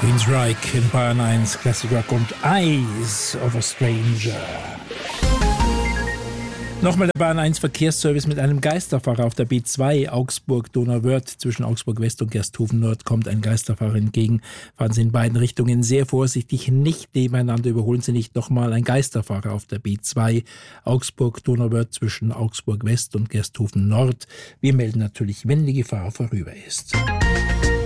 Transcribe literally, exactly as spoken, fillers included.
Queensryche in Bayern eins, Classic Rock und Eyes of a Stranger. Nochmal der Bayern eins Verkehrsservice mit einem Geisterfahrer auf der B zwei Augsburg-Donauwörth. Zwischen Augsburg-West und Gersthofen-Nord kommt ein Geisterfahrer entgegen. Fahren Sie in beiden Richtungen sehr vorsichtig, nicht nebeneinander, überholen Sie nicht. Nochmal ein Geisterfahrer auf der B zwei Augsburg-Donauwörth zwischen Augsburg-West und Gersthofen-Nord. Wir melden natürlich, wenn die Gefahr vorüber ist.